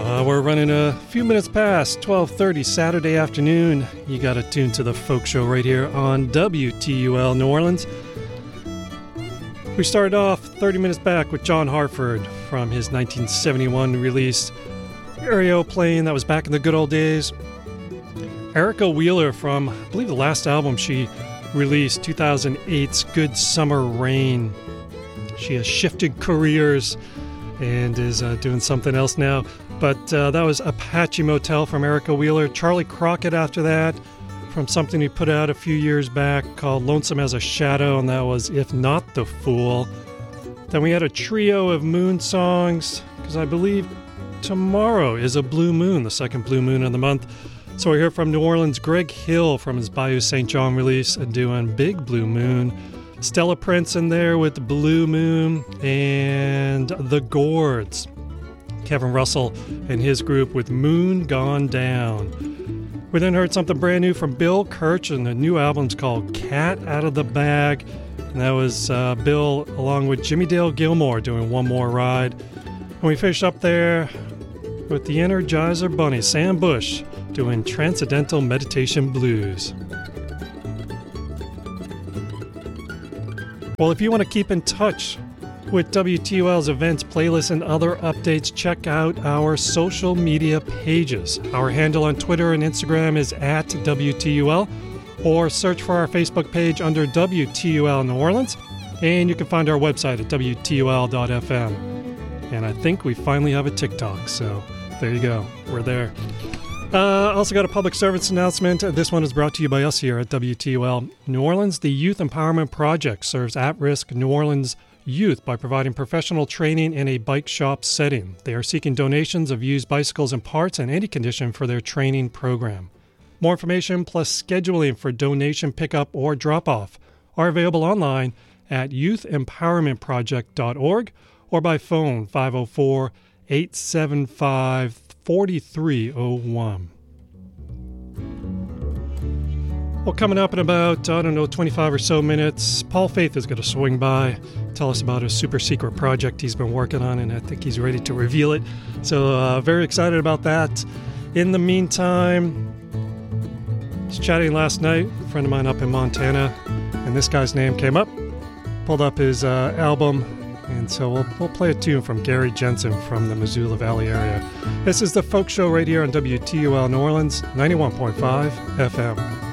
We're running a few minutes past 12:30 Saturday afternoon. You got to tune to the Folk Show right here on WTUL New Orleans. We started off 30 minutes back with John Hartford from his 1971 release, Aeroplane. That was back in the good old days. Erica Wheeler from, I believe, the last album she released, 2008's Good Summer Rain. She has shifted careers and is doing something else now. But that was Apache Motel from Erica Wheeler. Charlie Crockett after that, from something he put out a few years back called Lonesome as a Shadow, and that was If Not the Fool. Then we had a trio of moon songs, because I believe tomorrow is a blue moon, the second blue moon of the month. So we heard from New Orleans Greg Hill from his Bayou St. John release and doing Big Blue Moon. Stella Prince in there with Blue Moon, and The Gourds. Kevin Russell and his group with Moon Gone Down. We then heard something brand new from Bill Kirch, and the new album's called Cat Out of the Bag. And that was Bill along with Jimmy Dale Gilmore doing One More Ride. And we finished up there with the Energizer Bunny, Sam Bush, doing Transcendental Meditation Blues. Well, if you want to keep in touch with WTUL's events, playlists, and other updates, check out our social media pages. Our handle on Twitter and Instagram is @WTUL, or search for our Facebook page under WTUL New Orleans, and you can find our website at WTUL.fm. And I think we finally have a TikTok, so there you go. We're there. Also got a public service announcement. This one is brought to you by us here at WTUL New Orleans. The Youth Empowerment Project serves at-risk New Orleans youth by providing professional training in a bike shop setting. They are seeking donations of used bicycles and parts in any condition for their training program. More information plus scheduling for donation pickup or drop-off are available online at youthempowermentproject.org or by phone 504-875-4301. Well, coming up in about, 25 or so minutes, Paul Faith is going to swing by, tell us about a super secret project he's been working on, and I think he's ready to reveal it. So very excited about that. In the meantime, I was chatting last night, a friend of mine up in Montana, and this guy's name came up, pulled up his album, and so we'll play a tune from Gary Jensen from the Missoula Valley area. This is the Folk Show right here on WTUL New Orleans, 91.5 FM.